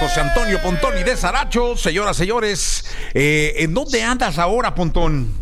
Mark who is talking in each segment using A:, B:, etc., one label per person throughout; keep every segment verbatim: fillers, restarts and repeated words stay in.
A: José Antonio Pontón y de Saracho. Señoras, señores, eh, ¿en dónde andas ahora, Pontón?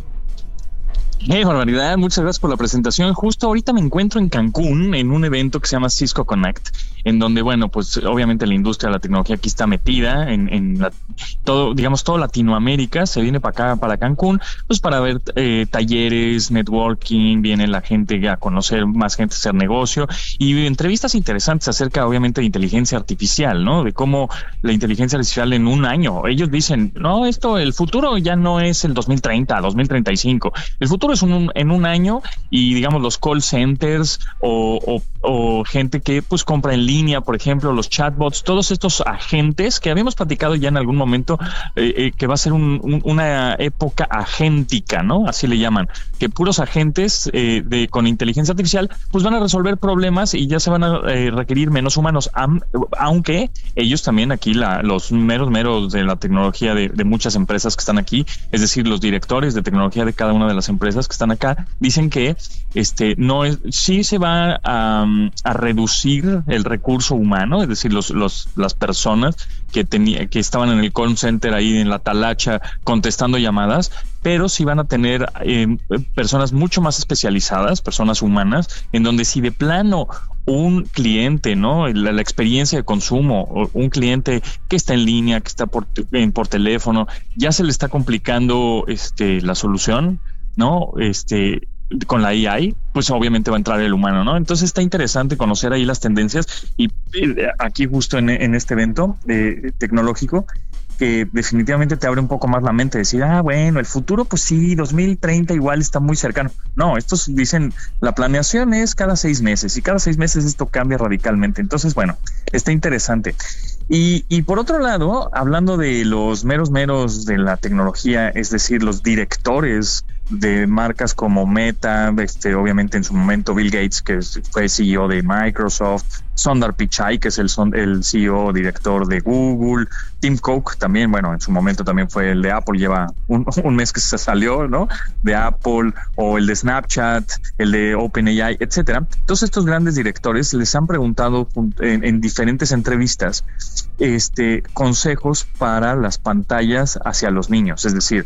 B: ¡Qué barbaridad! Muchas gracias por la presentación. Justo ahorita me encuentro en Cancún en un evento que se llama Cisco Connect, en donde, bueno, pues obviamente la industria de la tecnología aquí está metida en, en la, todo, digamos, toda Latinoamérica se viene para acá, para Cancún, pues para ver eh, talleres, networking, viene la gente a conocer más gente, hacer negocio y entrevistas interesantes acerca, obviamente, de inteligencia artificial, ¿no? De cómo la inteligencia artificial en un año, ellos dicen, no, esto, el futuro ya no es el dos mil treinta, dos mil treinta y cinco, el futuro es un, en un año y, digamos, los call centers o, o, o gente que pues compra en línea, por ejemplo, los chatbots, todos estos agentes que habíamos platicado ya en algún momento, eh, eh, que va a ser un, un, una época agéntica, ¿no? Así le llaman, que puros agentes eh, de con inteligencia artificial pues van a resolver problemas y ya se van a eh, requerir menos humanos, am, aunque ellos también aquí, la, los meros meros de la tecnología de, de muchas empresas que están aquí, es decir, los directores de tecnología de cada una de las empresas que están acá, dicen que este no es, sí se va a, a reducir el recurso humano, es decir, los, los las personas que tenía, que estaban en el call center ahí en la talacha contestando llamadas, pero sí van a tener eh, personas mucho más especializadas, personas humanas, en donde si de plano un cliente, ¿no? La, la experiencia de consumo, o un cliente que está en línea, que está por, en, por teléfono, ya se le está complicando este, la solución, ¿no? Este, con la A I, pues obviamente va a entrar el humano, ¿no? Entonces está interesante conocer ahí las tendencias y eh, aquí justo en, en este evento eh, tecnológico, que definitivamente te abre un poco más la mente, decir, ah, bueno, el futuro, pues sí, dos mil treinta igual está muy cercano. No, estos dicen, la planeación es cada seis meses y cada seis meses esto cambia radicalmente. Entonces, bueno, está interesante. Y, y por otro lado, hablando de los meros meros de la tecnología, es decir, los directores de marcas como Meta, este, obviamente en su momento Bill Gates, que fue C E O de Microsoft, Sundar Pichai, que es el, el C E O director de Google, Tim Cook también, bueno, en su momento también fue el de Apple, lleva un, un mes que se salió, ¿no? De Apple, o el de Snapchat, el de OpenAI, etcétera. Todos estos grandes directores les han preguntado en, en diferentes entrevistas este, consejos para las pantallas hacia los niños, es decir,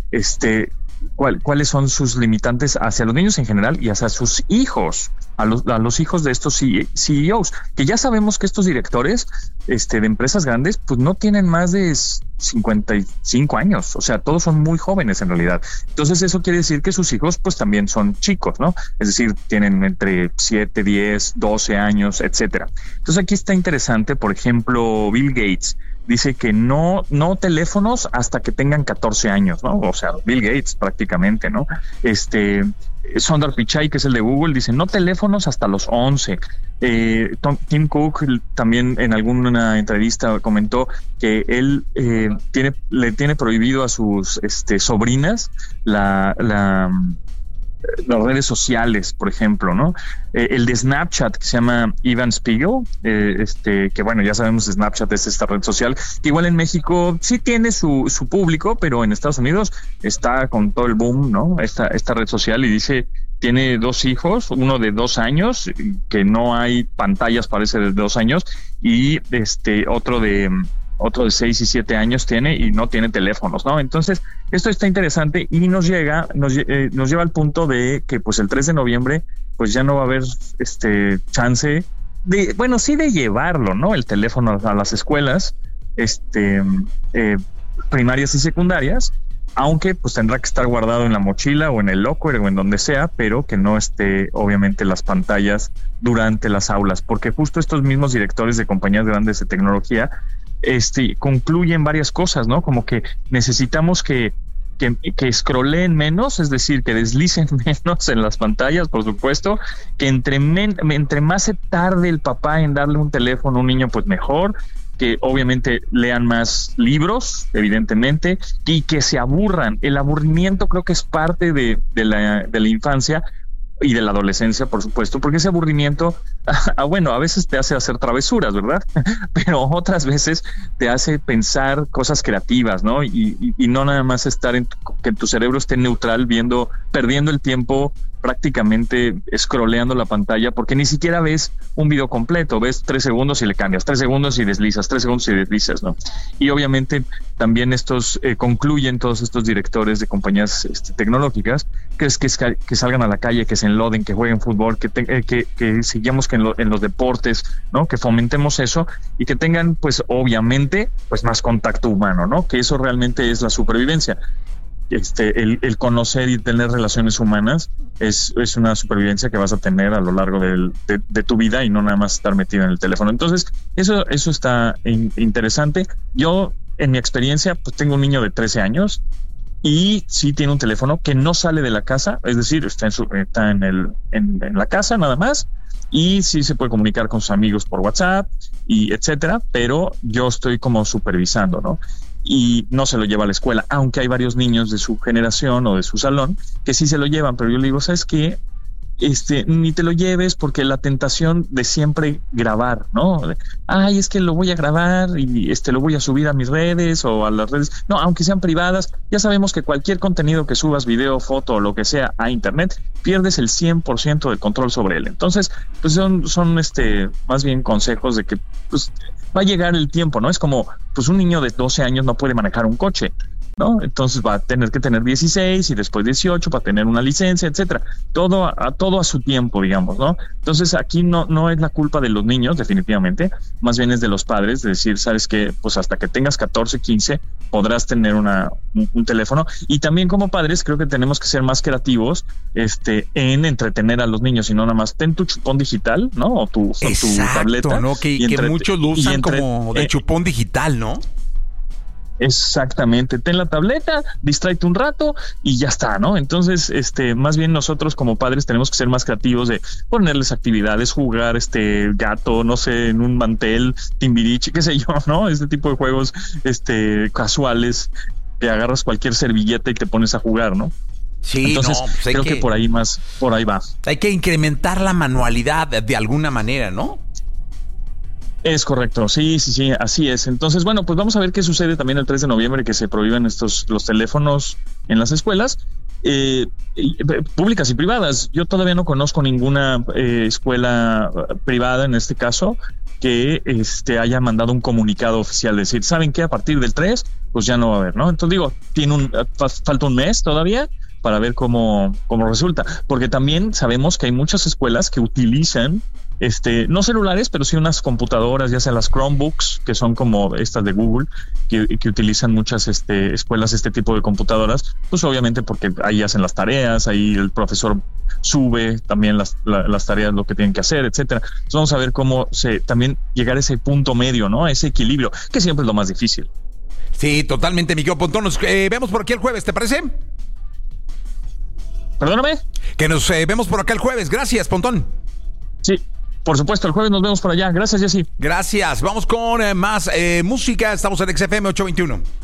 B: este ¿Cuál, cuáles son sus limitantes hacia los niños en general y hacia sus hijos, a los, a los hijos de estos C E Os, que ya sabemos que estos directores este, de empresas grandes pues no tienen más de cincuenta y cinco años, o sea, todos son muy jóvenes en realidad. Entonces eso quiere decir que sus hijos pues también son chicos, ¿no? Es decir, tienen entre siete, diez, doce años, etcétera. Entonces aquí está interesante, por ejemplo, Bill Gates dice que no, no teléfonos hasta que tengan catorce años, ¿no? O sea, Bill Gates prácticamente, ¿no? Este, Sundar Pichai, que es el de Google, dice no teléfonos hasta los once. Eh, Tom, Tim Cook también en alguna entrevista comentó que él eh, tiene, le tiene prohibido a sus este, sobrinas la, la las redes sociales, por ejemplo, ¿no? Eh, el de Snapchat, que se llama Evan Spiegel, eh, este, que bueno, ya sabemos, Snapchat es esta red social, que igual en México sí tiene su, su público, pero en Estados Unidos está con todo el boom, ¿no? Esta, esta red social, y dice, tiene dos hijos, uno de dos años, que no hay pantallas, parece, de dos años, y este, otro de... otro de seis y siete años tiene y no tiene teléfonos, ¿no? Entonces, esto está interesante y nos llega, nos, eh, nos lleva al punto de que pues el tres de noviembre pues ya no va a haber este chance de, bueno, sí de llevarlo, ¿no? El teléfono a las escuelas este eh, primarias y secundarias, aunque pues tendrá que estar guardado en la mochila o en el locker o en donde sea, pero que no esté obviamente las pantallas durante las aulas, porque justo estos mismos directores de compañías grandes de tecnología Este, concluyen varias cosas, ¿no? Como que necesitamos que, que, que scrolleen menos, es decir, que deslicen menos en las pantallas, por supuesto, que entre, men, entre más se tarde el papá en darle un teléfono a un niño, pues mejor, que obviamente lean más libros, evidentemente, y que se aburran. El aburrimiento creo que es parte de, de, la, de la infancia y de la adolescencia, por supuesto, porque ese aburrimiento, ah, bueno, a veces te hace hacer travesuras, ¿verdad? Pero otras veces te hace pensar cosas creativas, ¿no? Y, y, y no nada más estar en tu, que tu cerebro esté neutral viendo, perdiendo el tiempo prácticamente scrolleando la pantalla, porque ni siquiera ves un video completo, ves tres segundos y le cambias, tres segundos y deslizas, tres segundos y deslizas, ¿no? Y obviamente también estos eh, concluyen todos estos directores de compañías este, tecnológicas, que es que, que salgan a la calle, que se enloden, que jueguen fútbol, que, te, eh, que, que sigamos que en, lo, en los deportes, ¿no? Que fomentemos eso y que tengan, pues obviamente, pues más contacto humano, ¿no? Que eso realmente es la supervivencia. Este, el, el conocer y tener relaciones humanas es, es una supervivencia que vas a tener a lo largo del, de, de tu vida y no nada más estar metido en el teléfono. Entonces, eso, eso está in, interesante. Yo, en mi experiencia, pues tengo un niño de trece años y sí tiene un teléfono que no sale de la casa, es decir, está en, su, está en, el, en, en la casa nada más, y sí se puede comunicar con sus amigos por WhatsApp y etcétera, pero yo estoy como supervisando, ¿no? Y no se lo lleva a la escuela, aunque hay varios niños de su generación o de su salón que sí se lo llevan, pero yo le digo, ¿sabes qué? Este, ni te lo lleves, porque la tentación de siempre grabar, ¿no? Ay, es que lo voy a grabar y este lo voy a subir a mis redes o a las redes, no, aunque sean privadas, ya sabemos que cualquier contenido que subas, video, foto o lo que sea a internet, pierdes el cien por ciento del control sobre él. Entonces, pues son, son este, más bien consejos de que, pues, va a llegar el tiempo, ¿no? Es como, pues un niño de doce años no puede manejar un coche, ¿no? Entonces va a tener que tener dieciséis y después dieciocho para tener una licencia, etcétera. Todo a, a todo a su tiempo, digamos, ¿no? Entonces aquí no, no es la culpa de los niños, definitivamente, más bien es de los padres, de decir, ¿sabes qué? Pues hasta que tengas catorce, quince podrás tener una, un, un teléfono. Y también como padres creo que tenemos que ser más creativos este, en entretener a los niños y no nada más ten tu chupón digital, ¿no? O tu,
A: Exacto,
B: o tu tableta.
A: ¿no? Que,
B: y
A: que
B: entre,
A: muchos lo usan
B: entre,
A: como de
B: eh,
A: chupón digital, ¿no?
B: Exactamente, ten la tableta, distráete un rato y ya está, ¿no? Entonces, este, más bien nosotros como padres tenemos que ser más creativos de ponerles actividades, jugar este gato, no sé, en un mantel, timbiriche, qué sé yo, ¿no? Este tipo de juegos, este, casuales, que agarras cualquier servilleta y te pones a jugar, ¿no?
A: Sí,
B: entonces
A: no, pues
B: creo que,
A: que
B: por ahí más, por ahí va.
A: Hay que incrementar la manualidad de, de alguna manera, ¿no?
B: Es correcto, sí, sí, sí, así es. Entonces, bueno, pues vamos a ver qué sucede también el tres de noviembre, que se prohíben estos los teléfonos en las escuelas eh, públicas y privadas. Yo todavía no conozco ninguna eh, escuela privada, en este caso, que este haya mandado un comunicado oficial, decir, ¿saben qué? A partir del tres, pues ya no va a haber, ¿no? Entonces digo, tiene un falta un mes todavía para ver cómo, cómo resulta, porque también sabemos que hay muchas escuelas que utilizan Este, no celulares, pero sí unas computadoras, ya sea las Chromebooks, que son como estas de Google, que, que utilizan muchas este, escuelas este tipo de computadoras, pues obviamente porque ahí hacen las tareas, ahí el profesor sube también las, la, las tareas, lo que tienen que hacer, etcétera. Entonces vamos a ver cómo se también llegar a ese punto medio, ¿no? A ese equilibrio, que siempre es lo más difícil.
A: Sí, totalmente, Miguel Pontón. Nos eh, vemos por aquí el jueves, ¿te parece?
B: Perdóname.
A: Que nos eh, vemos por acá el jueves. Gracias, Pontón.
B: Sí. Por supuesto, el jueves nos vemos por allá. Gracias, Jessy.
A: Gracias. Vamos con eh, más eh, música. Estamos en X F M ocho veintiuno.